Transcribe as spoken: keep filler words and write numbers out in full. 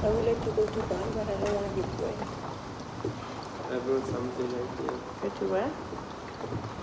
I would like to go to Bali, but I don't want to be going. I brought something right here. Go to where?